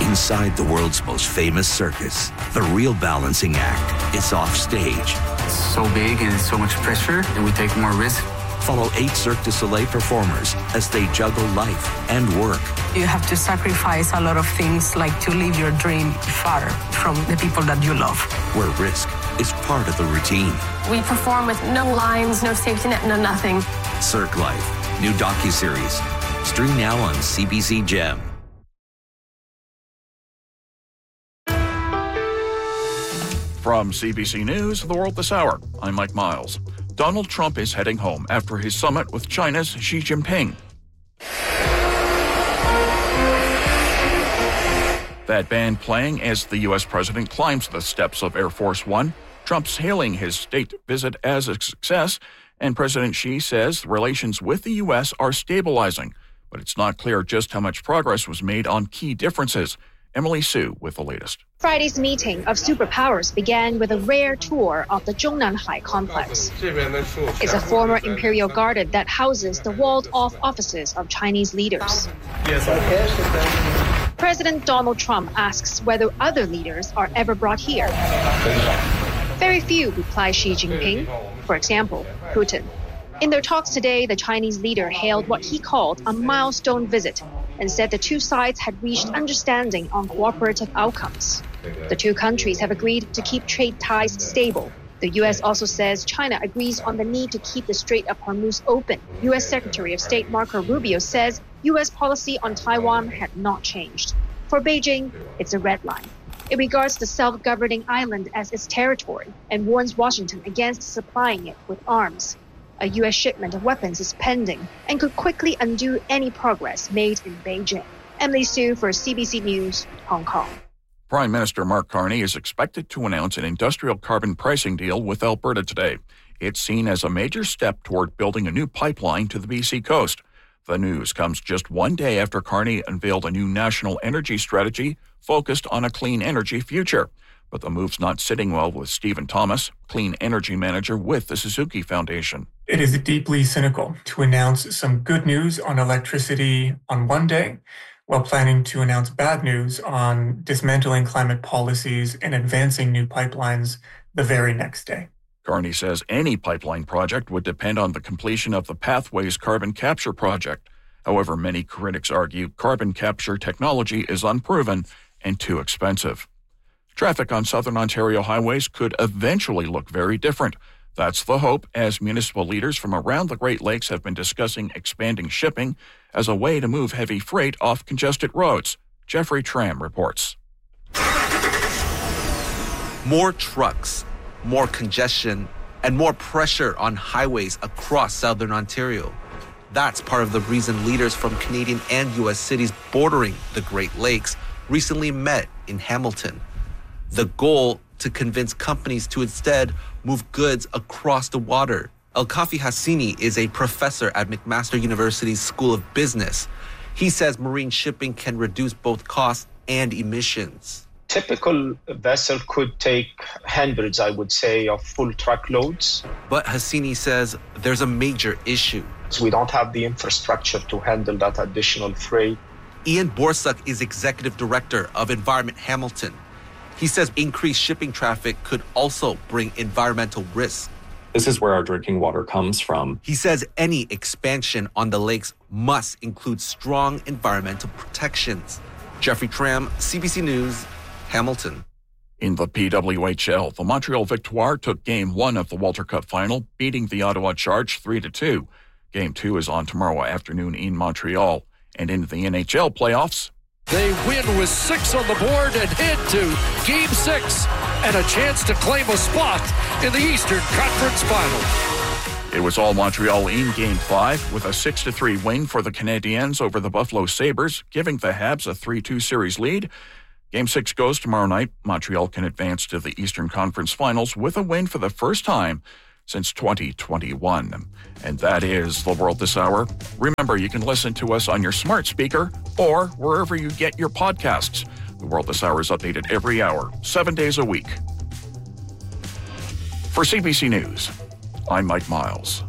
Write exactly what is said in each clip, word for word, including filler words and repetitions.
Inside the world's most famous circus, the real balancing act is off stage. It's so big and it's so much pressure, and we take more risk. Follow eight Cirque du Soleil performers as they juggle life and work. You have to sacrifice a lot of things, like to live your dream far from the people that you love. Where risk is part of the routine. We perform with no lines, no safety net, no nothing. Cirque Life, new docuseries. Stream now on C B C Gem. From C B C News, The World This Hour, I'm Mike Miles. Donald Trump is heading home after his summit with China's Xi Jinping. That band playing as the U S president climbs the steps of Air Force One. Trump's hailing his state visit as a success, and President Xi says relations with the U S are stabilizing, but it's not clear just how much progress was made on key differences. Emily Sue with the latest. Friday's meeting of superpowers began with a rare tour of the Zhongnanhai complex. It's a former imperial garden that houses the walled-off offices of Chinese leaders. President Donald Trump asks whether other leaders are ever brought here. Very few, replies Xi Jinping. For example, Putin. In their talks today, the Chinese leader hailed what he called a milestone visit and said the two sides had reached understanding on cooperative outcomes. The two countries have agreed to keep trade ties stable. The U S also says China agrees on the need to keep the Strait of Hormuz open. U S Secretary of State Marco Rubio says U S policy on Taiwan had not changed. For Beijing, it's a red line. It regards the self-governing island as its territory and warns Washington against supplying it with arms. A U S shipment of weapons is pending and could quickly undo any progress made in Beijing. Emily Sue for C B C News, Hong Kong. Prime Minister Mark Carney is expected to announce an industrial carbon pricing deal with Alberta today. It's seen as a major step toward building a new pipeline to the B C coast. The news comes just one day after Carney unveiled a new national energy strategy focused on a clean energy future. But the move's not sitting well with Stephen Thomas, clean energy manager with the Suzuki Foundation. It is deeply cynical to announce some good news on electricity on one day, while planning to announce bad news on dismantling climate policies and advancing new pipelines the very next day. Carney says any pipeline project would depend on the completion of the Pathways carbon capture project. However, many critics argue carbon capture technology is unproven and too expensive. Traffic on southern Ontario highways could eventually look very different. That's the hope, as municipal leaders from around the Great Lakes have been discussing expanding shipping as a way to move heavy freight off congested roads. Jeffrey Tram reports. More trucks, more congestion, and more pressure on highways across southern Ontario. That's part of the reason leaders from Canadian and U S cities bordering the Great Lakes recently met in Hamilton. The goal to convince companies to instead move goods across the water. Elkafi Hassini is a professor at McMaster University's School of Business. He says marine shipping can reduce both costs and emissions. Typical vessel could take hundreds, I would say, of full truckloads. But Hassini says there's a major issue. So we don't have the infrastructure to handle that additional freight. Ian Borsuk is executive director of Environment Hamilton. He says increased shipping traffic could also bring environmental risks. This is where our drinking water comes from. He says any expansion on the lakes must include strong environmental protections. Jeffrey Tram, C B C News, Hamilton. In the P W H L, the Montreal Victoire took Game one of the Walter Cup final, beating the Ottawa Charge three to two. Game two is on tomorrow afternoon in Montreal. And in the N H L playoffs, they win with six on the board and head to Game six and a chance to claim a spot in the Eastern Conference Final. It was all Montreal in Game five with a six to three win for the Canadiens over the Buffalo Sabres, giving the Habs a three two series lead. Game six goes tomorrow night. Montreal can advance to the Eastern Conference Finals with a win for the first time since twenty twenty-one. And that is The World This Hour. Remember, you can listen to us on your smart speaker or wherever you get your podcasts. The World This Hour is updated every hour, seven days a week. For C B C News, I'm Mike Miles.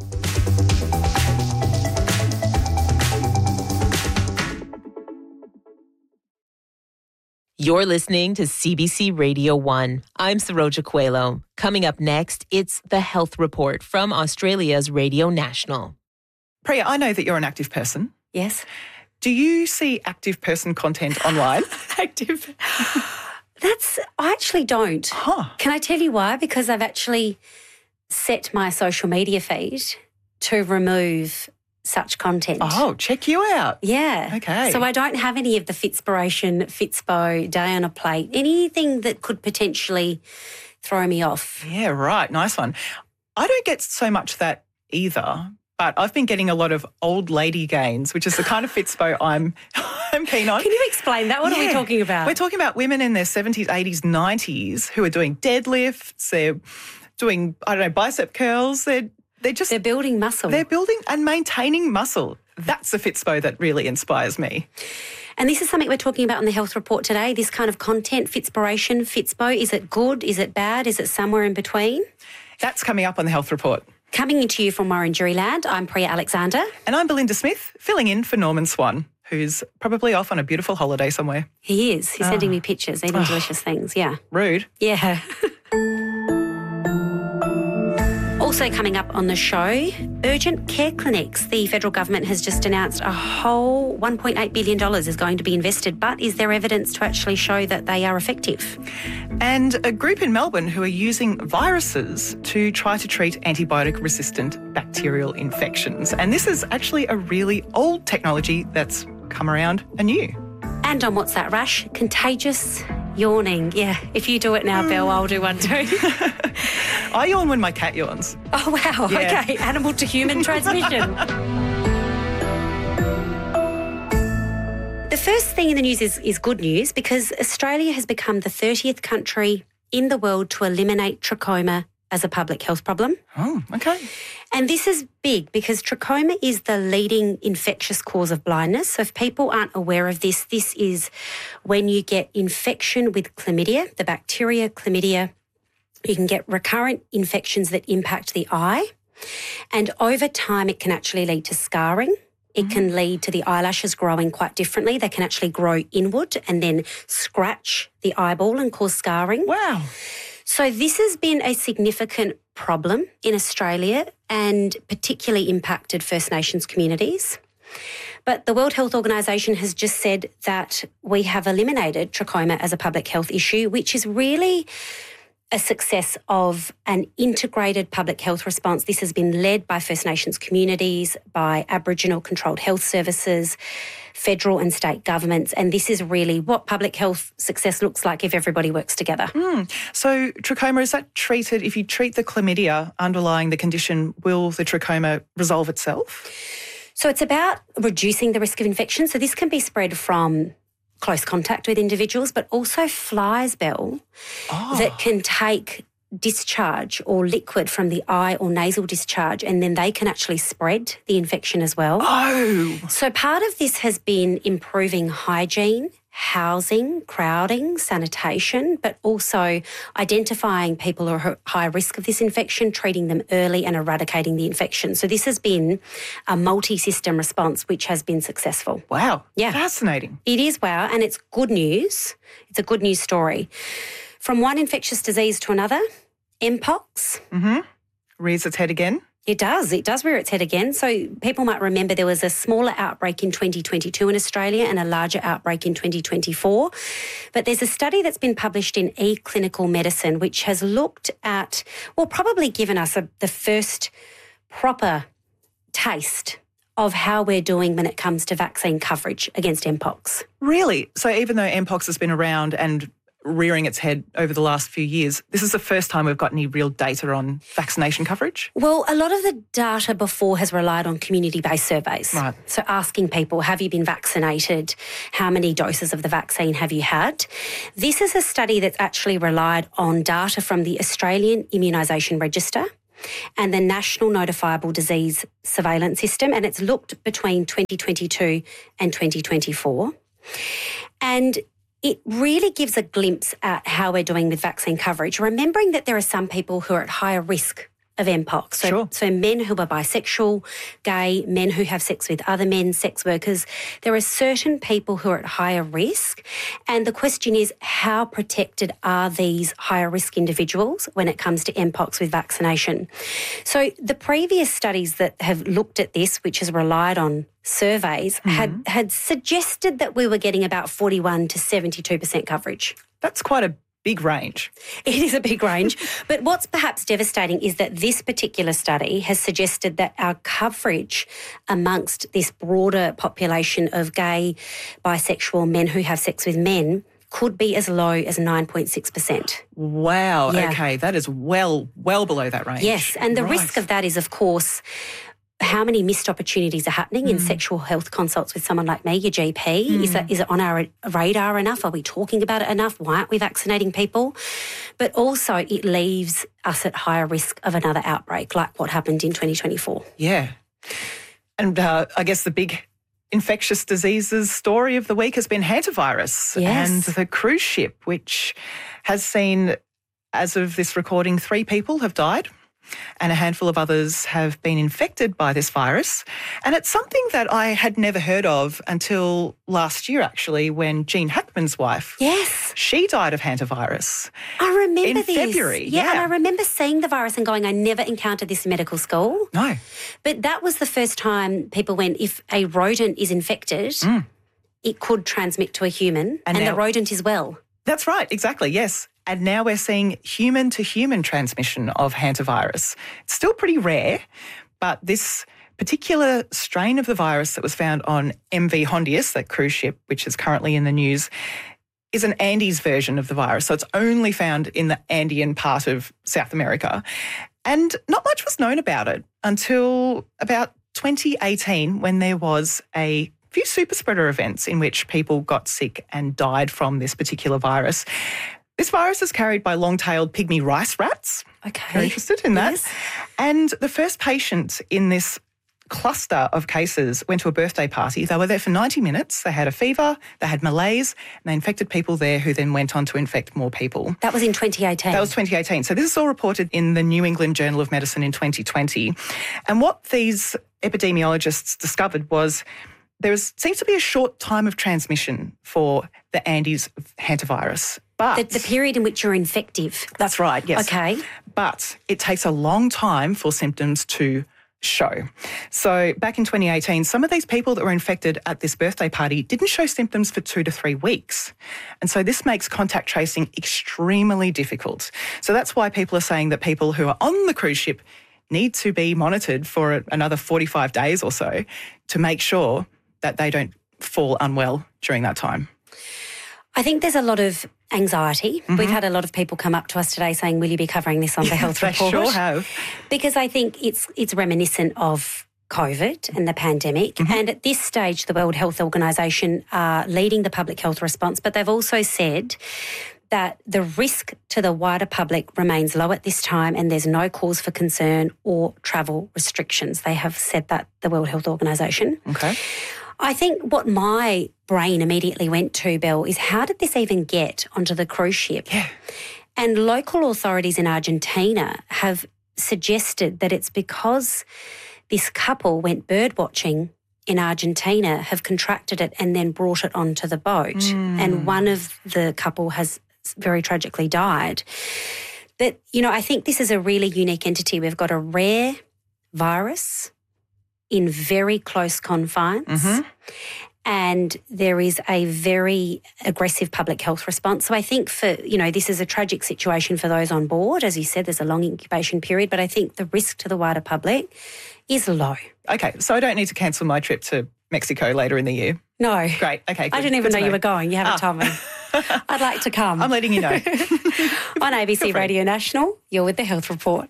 You're listening to C B C Radio one. I'm Saroja Coelho. Coming up next, it's the Health Report from Australia's Radio National. Priya, I know that you're an active person. Yes. Do you see active person content online? Active. That's, I actually don't. Huh. Can I tell you why? Because I've actually set my social media feed to remove such content. Oh, check you out. Yeah. Okay. So I don't have any of the Fitspiration, Fitspo, day on a plate, anything that could potentially throw me off. Yeah, right. Nice one. I don't get so much that either, but I've been getting a lot of old lady gains, which is the kind of Fitspo I'm I'm keen on. Can you explain that? What yeah. are we talking about? We're talking about women in their seventies, eighties, nineties who are doing deadlifts, they're doing, I don't know, bicep curls, they're They're just... They're building muscle. They're building and maintaining muscle. That's the Fitspo that really inspires me. And this is something we're talking about in the Health Report today, this kind of content, Fitspiration, Fitspo. Is it good? Is it bad? Is it somewhere in between? That's coming up on the Health Report. Coming into you from Wurundjeri Land, I'm Priya Alexander. And I'm Belinda Smith, filling in for Norman Swan, who's probably off on a beautiful holiday somewhere. He is. He's oh. sending me pictures, eating oh. delicious things, yeah. Rude. Yeah. Also coming up on the show, urgent care clinics. The federal government has just announced a whole one point eight billion dollars is going to be invested, but is there evidence to actually show that they are effective? And a group in Melbourne who are using viruses to try to treat antibiotic-resistant bacterial infections. And this is actually a really old technology that's come around anew. And on What's That Rash? Contagious yawning. Yeah, if you do it now, Belle, I'll do one too. I yawn when my cat yawns. Oh, wow. Yeah. Okay. Animal to human transmission. The first thing in the news is, is good news because Australia has become the thirtieth country in the world to eliminate trachoma as a public health problem. Oh, okay. And this is big because trachoma is the leading infectious cause of blindness. So if people aren't aware of this, this is when you get infection with chlamydia, the bacteria chlamydia. You can get recurrent infections that impact the eye. And over time, it can actually lead to scarring. It mm. can lead to the eyelashes growing quite differently. They can actually grow inward and then scratch the eyeball and cause scarring. Wow. So this has been a significant problem in Australia and particularly impacted First Nations communities. But the World Health Organisation has just said that we have eliminated trachoma as a public health issue, which is really a success of an integrated public health response. This has been led by First Nations communities, by Aboriginal controlled health services, federal and state governments, and this is really what public health success looks like if everybody works together. Mm. So trachoma, is that treated, if you treat the chlamydia underlying the condition, will the trachoma resolve itself? So it's about reducing the risk of infection. So this can be spread from close contact with individuals, but also flies, Belle, oh. that can take discharge or liquid from the eye or nasal discharge, and then they can actually spread the infection as well. Oh! So part of this has been improving hygiene, housing, crowding, sanitation, but also identifying people who are high risk of this infection, treating them early and eradicating the infection. So this has been a multi-system response which has been successful. Wow. Yeah. Fascinating. It is, wow, and it's good news. It's a good news story. From one infectious disease to another, Mpox. Mm-hmm. Rears its head again. It does. It does rear its head again. So people might remember there was a smaller outbreak in twenty twenty-two in Australia and a larger outbreak in twenty twenty-four. But there's a study that's been published in eClinical Medicine which has looked at, well, probably given us a, the first proper taste of how we're doing when it comes to vaccine coverage against Mpox. Really? So even though Mpox has been around and rearing its head over the last few years, this is the first time we've got any real data on vaccination coverage? Well, a lot of the data before has relied on community-based surveys. Right. So asking people, have you been vaccinated? How many doses of the vaccine have you had? This is a study that's actually relied on data from the Australian Immunisation Register and the National Notifiable Disease Surveillance System, and it's looked between twenty twenty-two and twenty twenty-four. And it really gives a glimpse at how we're doing with vaccine coverage, remembering that there are some people who are at higher risk of mpox. So, sure. so men who are bisexual, gay, men who have sex with other men, sex workers, there are certain people who are at higher risk. And the question is, how protected are these higher risk individuals when it comes to mpox with vaccination? So the previous studies that have looked at this, which has relied on surveys, mm-hmm. had, had suggested that we were getting about forty-one to seventy-two percent coverage. That's quite a big range. It is a big range. But what's perhaps devastating is that this particular study has suggested that our coverage amongst this broader population of gay, bisexual men who have sex with men could be as low as nine point six percent. Wow. Yeah. Okay. That is well, well below that range. Yes. And the right. risk of that is, of course, how many missed opportunities are happening mm. in sexual health consults with someone like me, your G P? Mm. Is that is it on our radar enough? Are we talking about it enough? Why aren't we vaccinating people? But also it leaves us at higher risk of another outbreak like what happened in twenty twenty-four. Yeah. And uh, I guess the big infectious diseases story of the week has been hantavirus yes. and the cruise ship, which has seen, as of this recording, three people have died. And a handful of others have been infected by this virus. And it's something that I had never heard of until last year, actually, when Gene Hackman's wife, yes, she died of hantavirus. I remember in this. February. Yeah, yeah, and I remember seeing the virus and going, I never encountered this in medical school. No. But that was the first time people went, if a rodent is infected, mm. it could transmit to a human, and, and now, the rodent is well. That's right, exactly, yes. And now we're seeing human-to-human transmission of hantavirus. It's still pretty rare, but this particular strain of the virus that was found on M V Hondius, that cruise ship, which is currently in the news, is an Andes version of the virus. So it's only found in the Andean part of South America. And not much was known about it until about twenty eighteen, when there was a few super spreader events in which people got sick and died from this particular virus. This virus is carried by long-tailed pygmy rice rats. Okay. Very interested in that. Yes. And the first patient in this cluster of cases went to a birthday party. They were there for ninety minutes. They had a fever, they had malaise, and they infected people there who then went on to infect more people. That was in twenty eighteen? That was twenty eighteen. So this is all reported in the New England Journal of Medicine in twenty twenty. And what these epidemiologists discovered was there is, seems to be a short time of transmission for the Andes hantavirus. But the, the period in which you're infective. That's right, yes. Okay. But it takes a long time for symptoms to show. So back in twenty eighteen, some of these people that were infected at this birthday party didn't show symptoms for two to three weeks. And so this makes contact tracing extremely difficult. So that's why people are saying that people who are on the cruise ship need to be monitored for another forty-five days or so to make sure that they don't fall unwell during that time. I think there's a lot of anxiety. Mm-hmm. We've had a lot of people come up to us today saying, will you be covering this on the health they report? They sure have. Because I think it's it's reminiscent of COVID and the pandemic. Mm-hmm. And at this stage, the World Health Organisation are leading the public health response, but they've also said that the risk to the wider public remains low at this time and there's no cause for concern or travel restrictions. They have said that, the World Health Organisation. Okay. I think what my brain immediately went to, Bill, is how did this even get onto the cruise ship? Yeah. And local authorities in Argentina have suggested that it's because this couple went bird watching in Argentina, have contracted it and then brought it onto the boat. Mm. And one of the couple has very tragically died. But, you know, I think this is a really unique entity. We've got a rare virus in very close confines, mm-hmm. and there is a very aggressive public health response. So I think for, you know, this is a tragic situation for those on board. As you said, there's a long incubation period, but I think the risk to the wider public is low. Okay, so I don't need to cancel my trip to Mexico later in the year? No. Great, okay, good. I didn't even good know, know you were going. You haven't oh. told me. I'd like to come. I'm letting you know. On A B C Radio National, you're with the Health Report.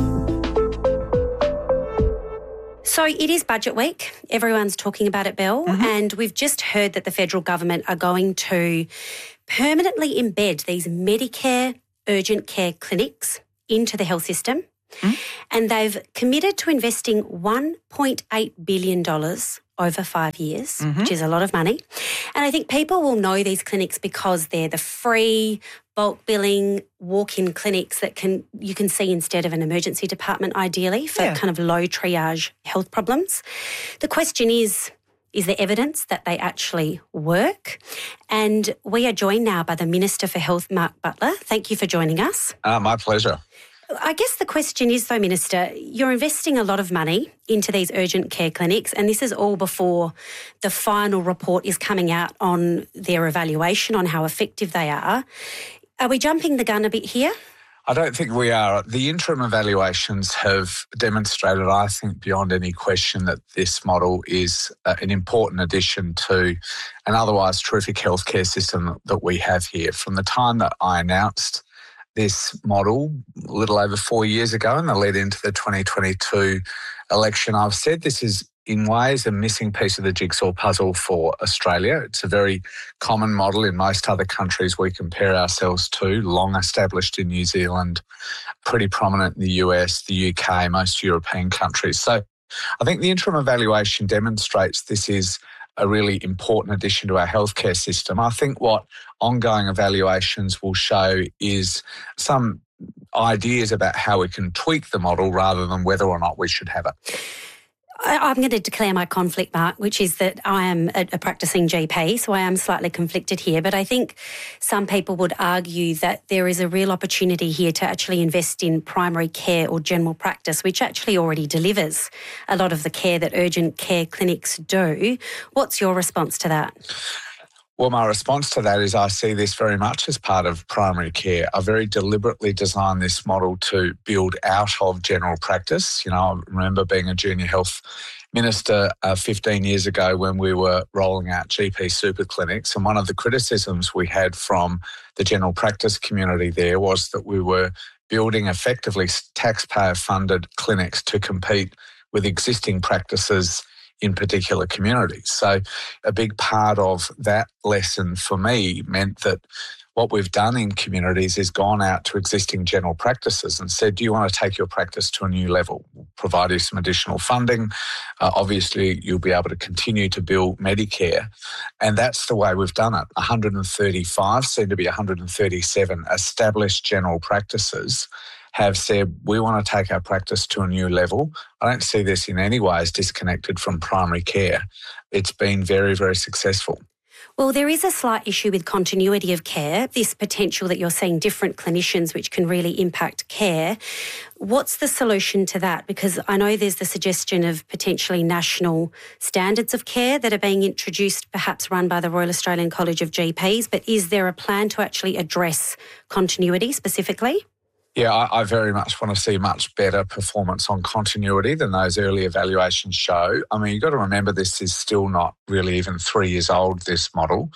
So it is budget week. Everyone's talking about it, Bill. Mm-hmm. And we've just heard that the federal government are going to permanently embed these Medicare urgent care clinics into the health system. Mm-hmm. And they've committed to investing one point eight billion dollars over five years, mm-hmm. which is a lot of money. And I think people will know these clinics because they're the free bulk billing, walk-in clinics that can you can see instead of an emergency department, ideally, for Yeah. kind of low triage health problems. The question is, is there evidence that they actually work? And we are joined now by the Minister for Health, Mark Butler. Thank you for joining us. Uh, my pleasure. I guess the question is, though, Minister, you're investing a lot of money into these urgent care clinics, and this is all before the final report is coming out on their evaluation on how effective they are. Are we jumping the gun a bit here? I don't think we are. The interim evaluations have demonstrated, I think, beyond any question that this model is uh, an important addition to an otherwise terrific healthcare system that we have here. From the time that I announced this model a little over four years ago and the lead into the twenty twenty-two election, I've said this is in ways a missing piece of the jigsaw puzzle for Australia. It's a very common model in most other countries we compare ourselves to, long established in New Zealand, pretty prominent in the U S, the U K, most European countries. So I think the interim evaluation demonstrates this is a really important addition to our healthcare system. I think what ongoing evaluations will show is some ideas about how we can tweak the model rather than whether or not we should have it. I'm going to declare my conflict, Mark, which is that I am a, a practicing G P, so I am slightly conflicted here. But I think some people would argue that there is a real opportunity here to actually invest in primary care or general practice, which actually already delivers a lot of the care that urgent care clinics do. What's your response to that? Well, my response to that is I see this very much as part of primary care. I very deliberately designed this model to build out of general practice. You know, I remember being a junior health minister uh, fifteen years ago when we were rolling out G P super clinics, and one of the criticisms we had from the general practice community there was that we were building effectively taxpayer-funded clinics to compete with existing practices in particular communities. So a big part of that lesson for me meant that what we've done in communities is gone out to existing general practices and said, do you want to take your practice to a new level? We'll provide you some additional funding. Uh, obviously, you'll be able to continue to bill Medicare. And that's the way we've done it. one hundred thirty-five, soon to be one hundred thirty-seven established general practices have said, we want to take our practice to a new level. I don't see this in any way as disconnected from primary care. It's been very, very successful. Well, there is a slight issue with continuity of care, this potential that you're seeing different clinicians which can really impact care. What's the solution to that? Because I know there's the suggestion of potentially national standards of care that are being introduced, perhaps run by the Royal Australian College of G Ps, but is there a plan to actually address continuity specifically? Yeah, I, I very much want to see much better performance on continuity than those early evaluations show. I mean, you've got to remember this is still not really even three years old, this model.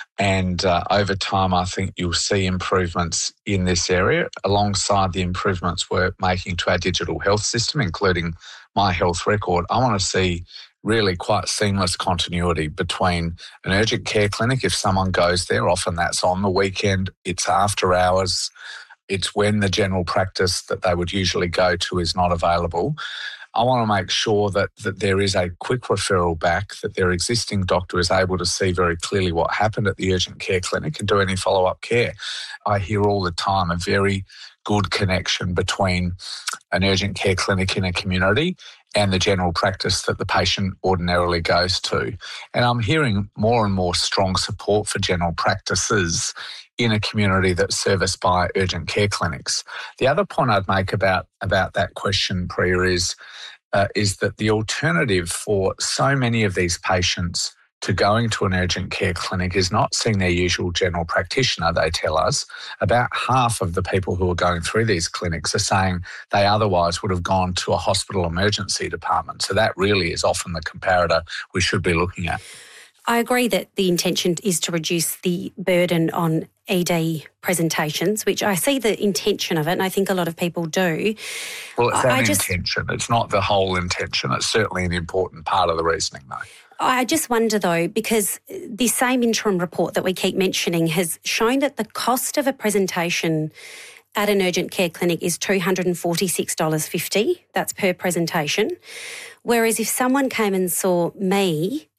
And uh, over time, I think you'll see improvements in this area alongside the improvements we're making to our digital health system, including My Health Record. I want to see really quite seamless continuity between an urgent care clinic. If someone goes there, often that's on the weekend, it's after hours, it's when the general practice that they would usually go to is not available. I want to make sure that, that there is a quick referral back, that their existing doctor is able to see very clearly what happened at the urgent care clinic and do any follow-up care. I hear all the time a very good connection between an urgent care clinic in a community and the general practice that the patient ordinarily goes to. And I'm hearing more and more strong support for general practices in a community that's serviced by urgent care clinics. The other point I'd make about, about that question, Priya, is, uh, is that the alternative for so many of these patients to going to an urgent care clinic is not seeing their usual general practitioner, they tell us. About half of the people who are going through these clinics are saying they otherwise would have gone to a hospital emergency department. So that really is often the comparator we should be looking at. I agree that the intention is to reduce the burden on E D presentations, which I see the intention of it, and I think a lot of people do. Well, it's I an just, intention. It's not the whole intention. It's certainly an important part of the reasoning, though. I just wonder, though, because the same interim report that we keep mentioning has shown that the cost of a presentation at an urgent care clinic is two hundred forty-six dollars fifty. That's per presentation. Whereas if someone came and saw me in the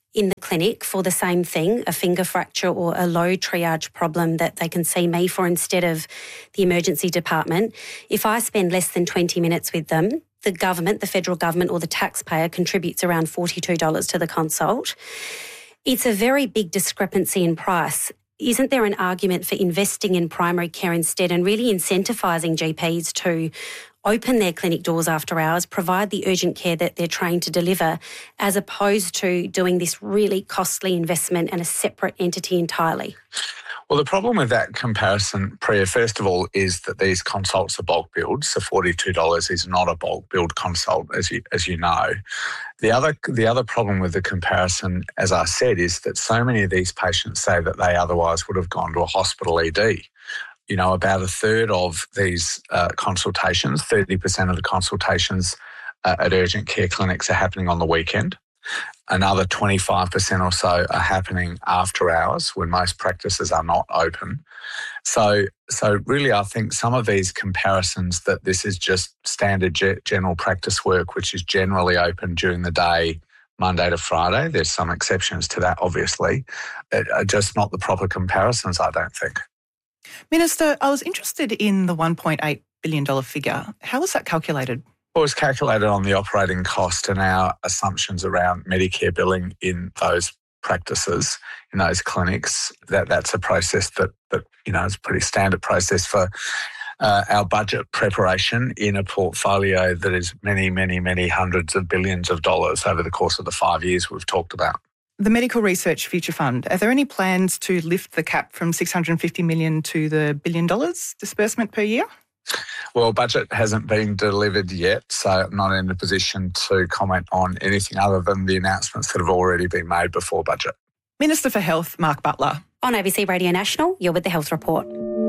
clinic for the same thing, a finger fracture or a low triage problem that they can see me for instead of the emergency department, if I spend less than twenty minutes with them, the government, the federal government or the taxpayer contributes around forty-two dollars to the consult. It's a very big discrepancy in price. Isn't there an argument for investing in primary care instead and really incentivising G Ps to open their clinic doors after hours, provide the urgent care that they're trained to deliver, as opposed to doing this really costly investment and a separate entity entirely? Well, the problem with that comparison, Priya, first of all, is that these consults are bulk billed. So forty-two dollars is not a bulk billed consult, as you as you know. The other the other problem with the comparison, as I said, is that so many of these patients say that they otherwise would have gone to a hospital E D. You know, about a third of these uh, consultations, thirty percent of the consultations uh, at urgent care clinics are happening on the weekend. Another twenty-five percent or so are happening after hours when most practices are not open. So, so really, I think some of these comparisons that this is just standard ge- general practice work, which is generally open during the day, Monday to Friday. There's some exceptions to that, obviously, are just not the proper comparisons, I don't think. Minister, I was interested in the one point eight billion dollars figure. How was that calculated? Well, it's calculated on the operating cost and our assumptions around Medicare billing in those practices, in those clinics. That that's a process that, that you know, is a pretty standard process for uh, our budget preparation in a portfolio that is many, many, many hundreds of billions of dollars over the course of the five years we've talked about. The Medical Research Future Fund, are there any plans to lift the cap from six hundred fifty million dollars to the billion dollars disbursement per year? Well, budget hasn't been delivered yet, so I'm not in a position to comment on anything other than the announcements that have already been made before budget. Minister for Health, Mark Butler. On A B C Radio National, you're with the Health Report.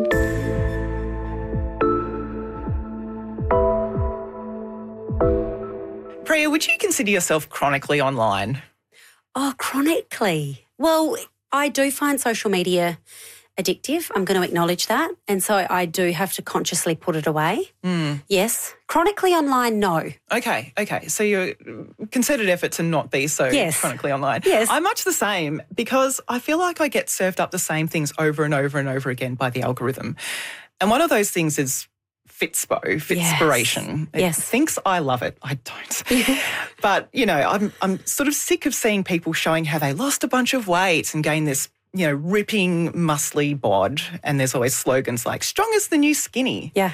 Priya, would you consider yourself chronically online? Oh, chronically? Well, I do find social media addictive. I'm going to acknowledge that. And so I do have to consciously put it away. Mm. Yes. Chronically online, no. Okay, okay. So you're concerted effort to not be so yes. chronically online. Yes. I'm much the same because I feel like I get served up the same things over and over and over again by the algorithm. And one of those things is Fitspo, Fitspiration. It yes. thinks I love it. I don't. But, you know, I'm I'm sort of sick of seeing people showing how they lost a bunch of weight and gained this, you know, ripping, muscly bod. And there's always slogans like, strong as the new skinny. Yeah.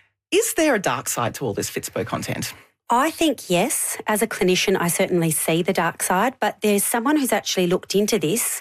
Is there a dark side to all this Fitspo content? I think yes. As a clinician, I certainly see the dark side, but there's someone who's actually looked into this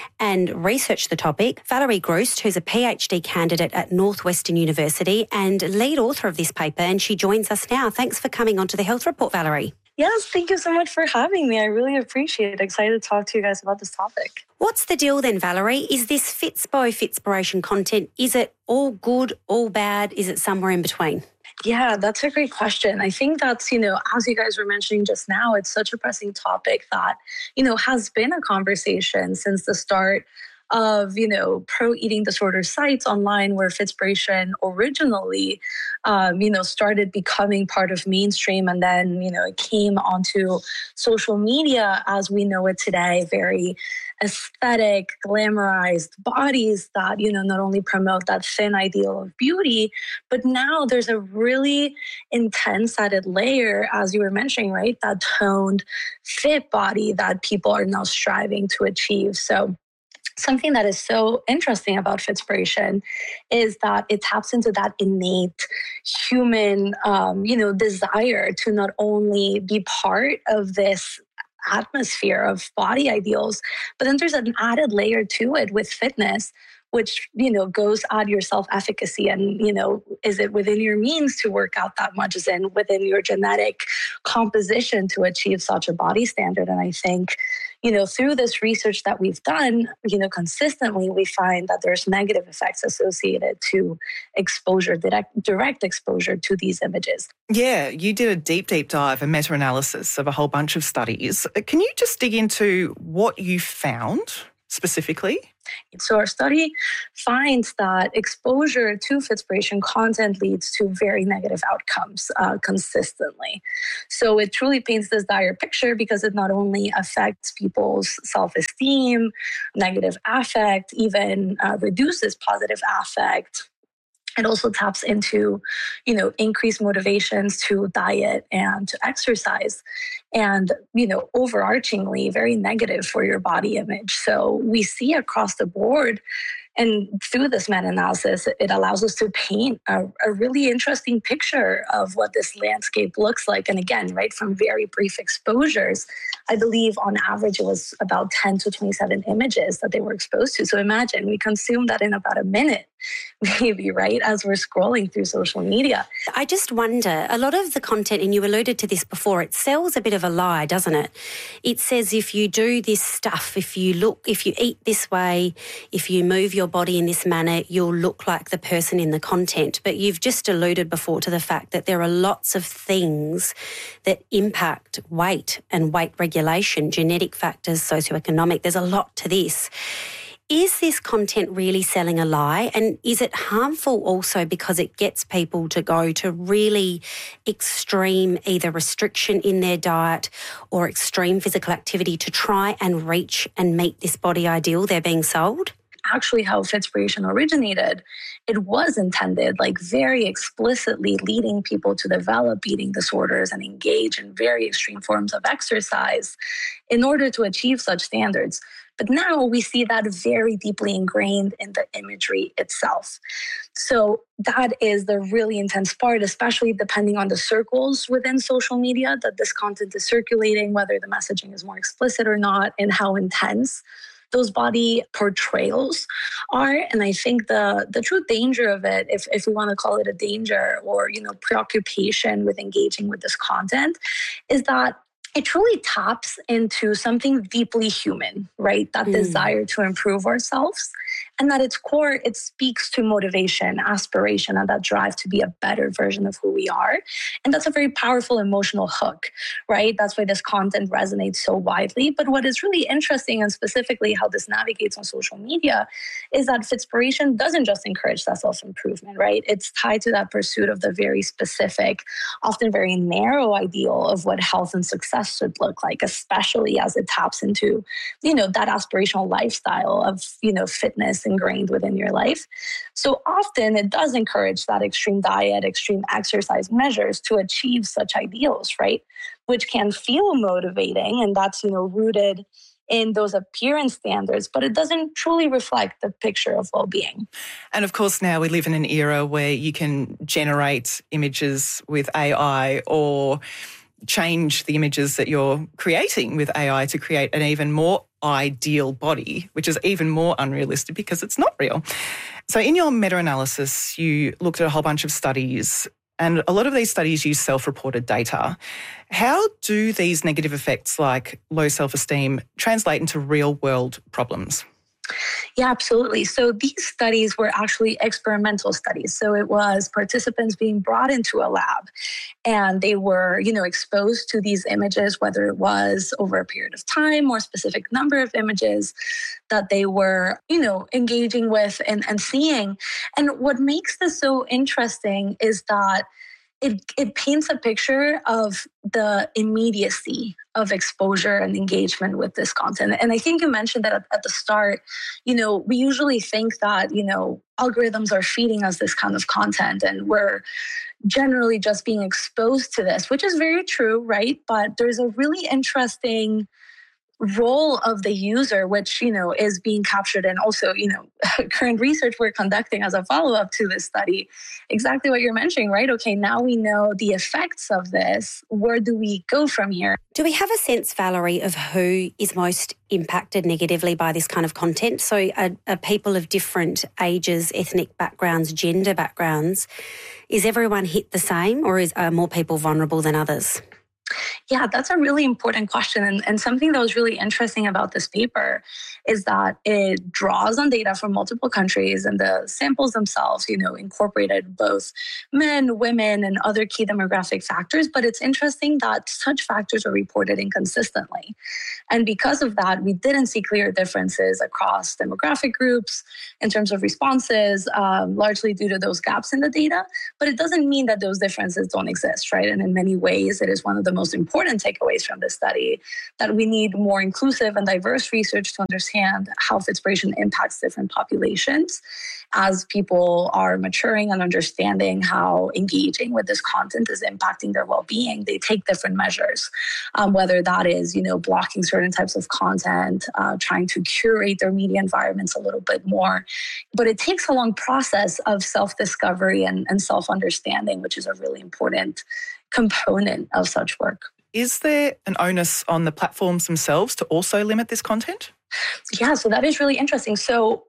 and researched the topic, Valerie Groost, who's a PhD candidate at Northwestern University and lead author of this paper, and she joins us now. Thanks for coming onto the Health Report, Valerie. Yes, thank you so much for having me. I really appreciate it. Excited to talk to you guys about this topic. What's the deal then, Valerie? Is this Fitspo, Fitspiration content, is it all good, all bad? Is it somewhere in between? Yeah, that's a great question. I think that's, you know, as you guys were mentioning just now, it's such a pressing topic that, you know, has been a conversation since the start of, you know, pro-eating disorder sites online where Fitspiration originally, um, you know, started becoming part of mainstream. And then, you know, it came onto social media as we know it today, very aesthetic, glamorized bodies that, you know, not only promote that thin ideal of beauty, but now there's a really intense added layer, as you were mentioning, right? That toned, fit body that people are now striving to achieve. So something that is so interesting about Fitspiration is that it taps into that innate human, um, you know, desire to not only be part of this atmosphere of body ideals, but then there's an added layer to it with fitness, which, you know, goes at your self-efficacy and, you know, is it within your means to work out that much? Is it within your genetic composition to achieve such a body standard? And I think, you know, through this research that we've done, you know, consistently, we find that there's negative effects associated to exposure, direct, direct exposure to these images. Yeah, you did a deep, deep dive, a meta-analysis of a whole bunch of studies. Can you just dig into what you found specifically? So our study finds that exposure to Fitspiration content leads to very negative outcomes uh, consistently. So it truly paints this dire picture because it not only affects people's self-esteem, negative affect, even uh, reduces positive affect. It also taps into, you know, increased motivations to diet and to exercise, and, you know, overarchingly very negative for your body image. So we see across the board, and through this meta-analysis, it allows us to paint a, a really interesting picture of what this landscape looks like. And again, right, from very brief exposures, I believe on average it was about ten to twenty-seven images that they were exposed to. So imagine we consume that in about a minute, maybe, right, as we're scrolling through social media. I just wonder, a lot of the content, and you alluded to this before, it sells a bit of a lie, doesn't it? It says if you do this stuff, if you look, if you eat this way, if you move your body in this manner, you'll look like the person in the content. But you've just alluded before to the fact that there are lots of things that impact weight and weight regulation, genetic factors, socioeconomic. There's a lot to this. Is this content really selling a lie? And is it harmful also because it gets people to go to really extreme either restriction in their diet or extreme physical activity to try and reach and meet this body ideal they're being sold? Actually, how Fitspiration originated, it was intended, like very explicitly leading people to develop eating disorders and engage in very extreme forms of exercise in order to achieve such standards. But now we see that very deeply ingrained in the imagery itself. So that is the really intense part, especially depending on the circles within social media that this content is circulating, whether the messaging is more explicit or not, and how intense those body portrayals are. And I think the the true danger of it, if, if we want to call it a danger or, you know, preoccupation with engaging with this content, is that it truly taps into something deeply human, right? That mm. desire to improve ourselves. And at its core, it speaks to motivation, aspiration, and that drive to be a better version of who we are. And that's a very powerful emotional hook, right? That's why this content resonates so widely. But what is really interesting, and specifically how this navigates on social media, is that Fitspiration doesn't just encourage that self-improvement, right? It's tied to that pursuit of the very specific, often very narrow ideal of what health and success should look like, especially as it taps into, you know, that aspirational lifestyle of, you know, fitness ingrained within your life. So often it does encourage that extreme diet, extreme exercise measures to achieve such ideals, right? Which can feel motivating, and that's, you know, rooted in those appearance standards, but it doesn't truly reflect the picture of well-being. And of course, now we live in an era where you can generate images with A I or change the images that you're creating with A I to create an even more ideal body, which is even more unrealistic because it's not real. So in your meta-analysis, you looked at a whole bunch of studies, and a lot of these studies use self-reported data. How do these negative effects like low self-esteem translate into real-world problems? Yeah, absolutely. So these studies were actually experimental studies. So it was participants being brought into a lab, and they were, you know, exposed to these images, whether it was over a period of time or a specific number of images that they were, you know, engaging with and, and seeing. And what makes this so interesting is that It, it paints a picture of the immediacy of exposure and engagement with this content. And I think you mentioned that at, at the start, you know, we usually think that, you know, algorithms are feeding us this kind of content and we're generally just being exposed to this, which is very true, right? But there's a really interesting role of the user, which, you know, is being captured, and also, you know, current research we're conducting as a follow-up to this study, exactly what you're mentioning, right? Okay, now we know the effects of this. Where do we go from here? Do we have a sense, Valerie, of who is most impacted negatively by this kind of content? So are, are people of different ages, ethnic backgrounds, gender backgrounds, is everyone hit the same, or is, are more people vulnerable than others? Yeah, that's a really important question. And, and something that was really interesting about this paper is that it draws on data from multiple countries, and the samples themselves, you know, incorporated both men, women, and other key demographic factors. But it's interesting that such factors are reported inconsistently. And because of that, we didn't see clear differences across demographic groups in terms of responses, um, largely due to those gaps in the data. But it doesn't mean that those differences don't exist, right? And in many ways, it is one of the most important takeaways from this study that we need more inclusive and diverse research to understand how Fitspiration impacts different populations as people are maturing and understanding how engaging with this content is impacting their well-being. They take different measures, um, whether that is, you know, blocking certain types of content, uh, trying to curate their media environments a little bit more. But it takes a long process of self-discovery and, and self-understanding, which is a really important component of such work. Is there an onus on the platforms themselves to also limit this content? Yeah, so that is really interesting. So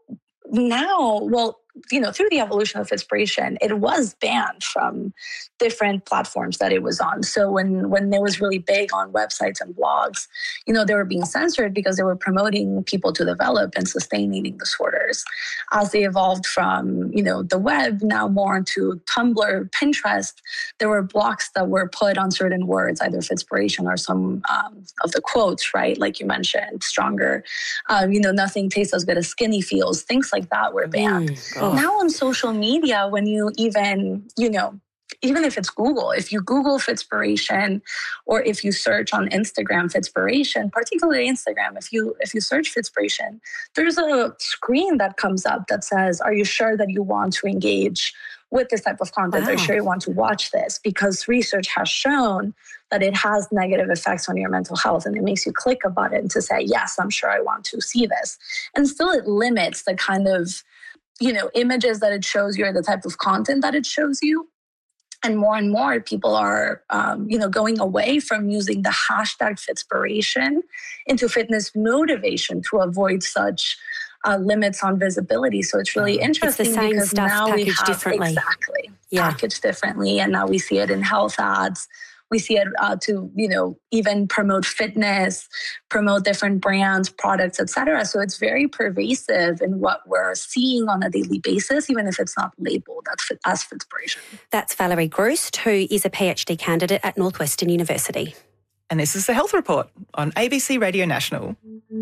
now, well, you know, through the evolution of Fitspiration, it was banned from different platforms that it was on. So when, when it was really big on websites and blogs, you know, they were being censored because they were promoting people to develop and sustain eating disorders. As they evolved from, you know, the web now more into Tumblr, Pinterest, there were blocks that were put on certain words, either Fitspiration or some um, of the quotes, right? Like you mentioned, stronger, um, you know, nothing tastes as good as skinny feels, things like that were banned. Mm. Oh. Now on social media, when you even, you know, even if it's Google, if you Google Fitspiration, or if you search on Instagram Fitspiration, particularly Instagram, if you if you search Fitspiration, there's a screen that comes up that says, are you sure that you want to engage with this type of content? Wow. Are you sure you want to watch this? Because research has shown that it has negative effects on your mental health, and it makes you click a button to say, yes, I'm sure I want to see this. And still it limits the kind of, you know, images that it shows you or the type of content that it shows you. And more and more people are, um, you know, going away from using the hashtag Fitspiration into fitness motivation to avoid such uh, limits on visibility. So it's really interesting it's the same because stuff now we have differently. exactly yeah. packaged differently, and now we see it in health ads. We see it uh, to, you know, even promote fitness, promote different brands, products, et cetera. So it's very pervasive in what we're seeing on a daily basis, even if it's not labeled as Fitspiration. That's Valerie Groost, who is a PhD candidate at Northwestern University. And this is the Health Report on A B C Radio National.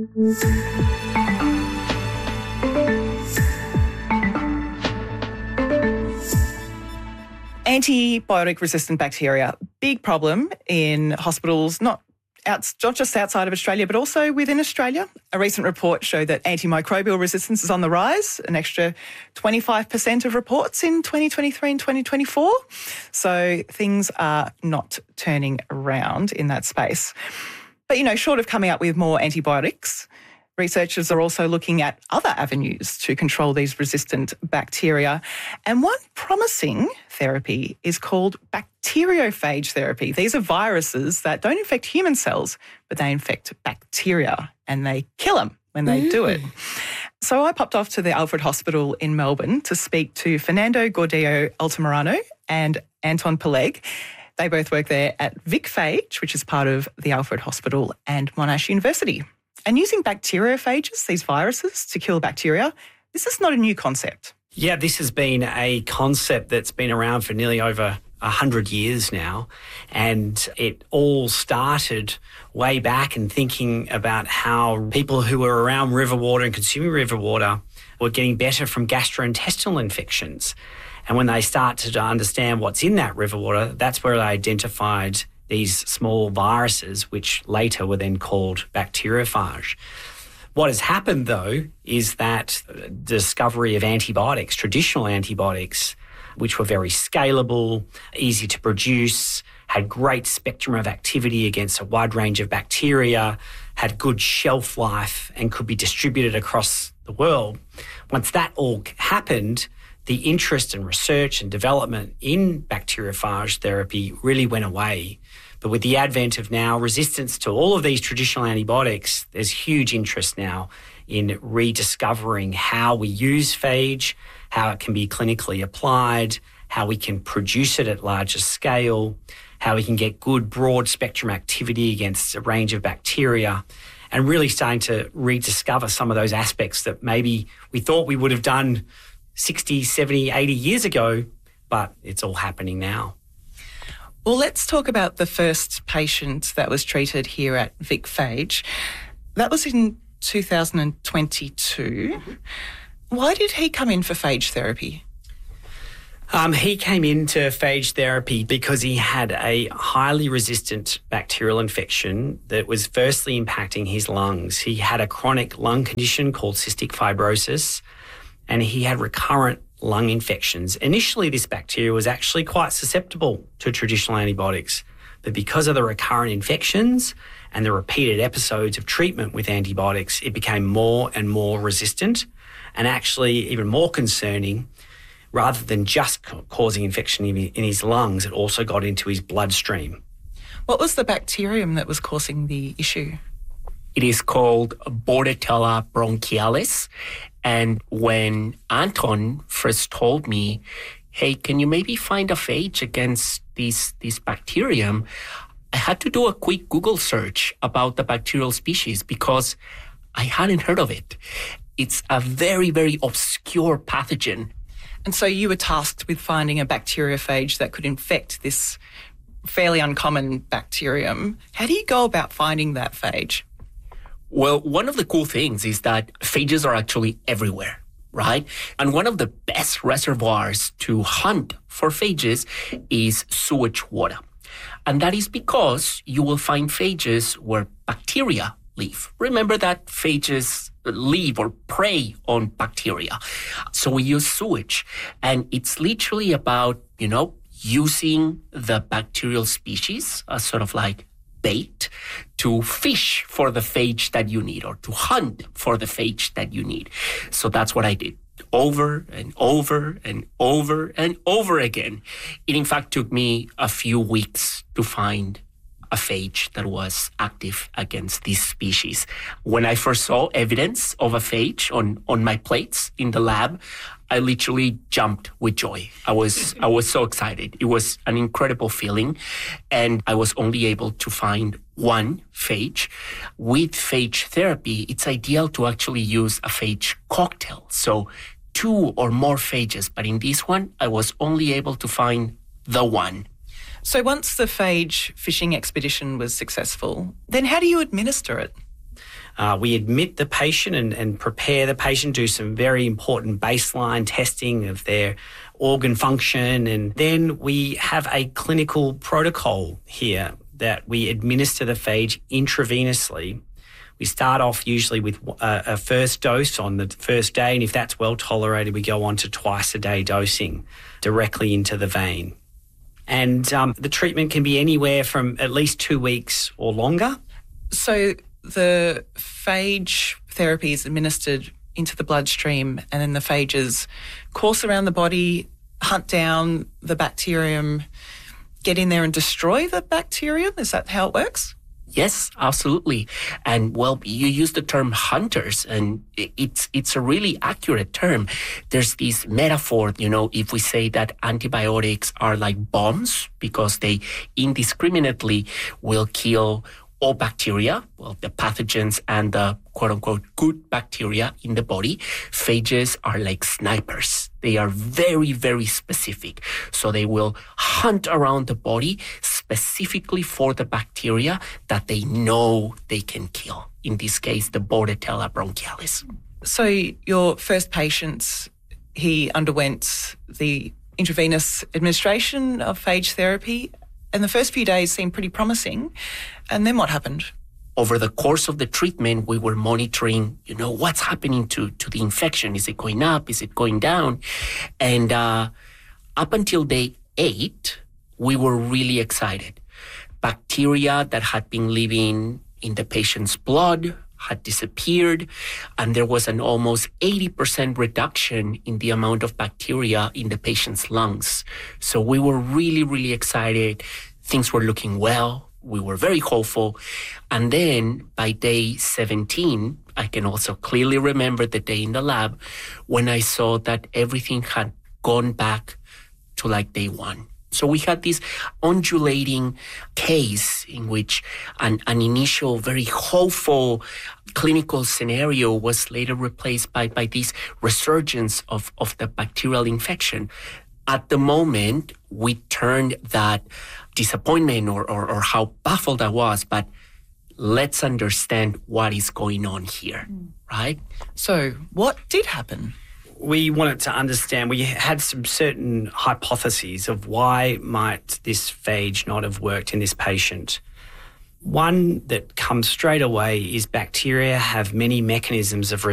Antibiotic-resistant bacteria, big problem in hospitals, not, out, not just outside of Australia, but also within Australia. A recent report showed that antimicrobial resistance is on the rise, an extra twenty-five percent of reports in twenty twenty-three and twenty twenty-four. So things are not turning around in that space. But, you know, short of coming up with more antibiotics, researchers are also looking at other avenues to control these resistant bacteria. And one promising therapy is called bacteriophage therapy. These are viruses that don't infect human cells, but they infect bacteria, and they kill them when they mm. do it. So I popped off to the Alfred Hospital in Melbourne to speak to Fernando Gordillo Altamirano and Anton Peleg. They both work there at VicPhage, which is part of the Alfred Hospital and Monash University. And using bacteriophages, these viruses, to kill bacteria, this is not a new concept. Yeah, this has been a concept that's been around for nearly over one hundred years now. And it all started way back in thinking about how people who were around river water and consuming river water were getting better from gastrointestinal infections. And when they started to understand what's in that river water, that's where they identified these small viruses, which later were then called bacteriophage. What has happened, though, is that the discovery of antibiotics, traditional antibiotics, which were very scalable, easy to produce, had great spectrum of activity against a wide range of bacteria, had good shelf life, and could be distributed across the world. Once that all happened, the interest in research and development in bacteriophage therapy really went away. But with the advent of now resistance to all of these traditional antibiotics, there's huge interest now in rediscovering how we use phage, how it can be clinically applied, how we can produce it at larger scale, how we can get good broad spectrum activity against a range of bacteria, and really starting to rediscover some of those aspects that maybe we thought we would have done sixty, seventy, eighty years ago, but it's all happening now. Well, let's talk about the first patient that was treated here at Vic Phage. That was in two thousand twenty-two. Mm-hmm. Why did he come in for phage therapy? Um, he came into phage therapy because he had a highly resistant bacterial infection that was firstly impacting his lungs. He had a chronic lung condition called cystic fibrosis, and he had recurrent lung infections. Initially, this bacteria was actually quite susceptible to traditional antibiotics, but because of the recurrent infections and the repeated episodes of treatment with antibiotics, it became more and more resistant, and actually even more concerning. Rather than just causing infection in his lungs, it also got into his bloodstream. What was the bacterium that was causing the issue? It is called Bordetella bronchialis. And when Anton first told me, hey, can you maybe find a phage against this, this bacterium? I had to do a quick Google search about the bacterial species because I hadn't heard of it. It's a very, very obscure pathogen. And so you were tasked with finding a bacteriophage that could infect this fairly uncommon bacterium. How do you go about finding that phage? Well, one of the cool things is that phages are actually everywhere, right? And one of the best reservoirs to hunt for phages is sewage water. And that is because you will find phages where bacteria live. Remember that phages live or prey on bacteria. So we use sewage, and it's literally about, you know, using the bacterial species as sort of like bait to fish for the phage that you need or to hunt for the phage that you need. So that's what I did over and over and over and over again. It in fact took me a few weeks to find a phage that was active against this species. When I first saw evidence of a phage on, on my plates in the lab, I literally jumped with joy. I was I was so excited. It was an incredible feeling, and I was only able to find one phage. With phage therapy, it's ideal to actually use a phage cocktail, so two or more phages. But in this one, I was only able to find the one. So once the phage fishing expedition was successful, then how do you administer it? Uh, we admit the patient and, and prepare the patient, do some very important baseline testing of their organ function, and then we have a clinical protocol here that we administer the phage intravenously. We start off usually with a, a first dose on the first day, and if that's well tolerated, we go on to twice a day dosing directly into the vein. And um, the treatment can be anywhere from at least two weeks or longer. So the phage therapy is administered into the bloodstream, and then the phages course around the body, hunt down the bacterium, get in there and destroy the bacterium. Is that how it works? Yes, absolutely. And well, you use the term hunters, and it's it's a really accurate term. There's this metaphor, you know, if we say that antibiotics are like bombs because they indiscriminately will kill all bacteria, well, the pathogens and the quote-unquote good bacteria in the body. Phages are like snipers. They are very, very specific. So they will hunt around the body specifically for the bacteria that they know they can kill. In this case, the Bordetella bronchialis. So your first patient, he underwent the intravenous administration of phage therapy, and the first few days seemed pretty promising. And then what happened? Over the course of the treatment, we were monitoring, you know, what's happening to, to the infection. Is it going up? Is it going down? And uh, up until day eight, we were really excited. Bacteria that had been living in the patient's blood had disappeared, and there was an almost eighty percent reduction in the amount of bacteria in the patient's lungs. So we were really, really excited. Things were looking well. We were very hopeful. And then by day seventeen, I can also clearly remember the day in the lab when I saw that everything had gone back to like day one. So we had this undulating case in which an, an initial very hopeful clinical scenario was later replaced by, by this resurgence of, of the bacterial infection. At the moment, we turned that disappointment or, or, or how baffled I was, but let's understand what is going on here, right? So what did happen? We wanted to understand, we had some certain hypotheses of why might this phage not have worked in this patient. One that comes straight away is bacteria have many mechanisms of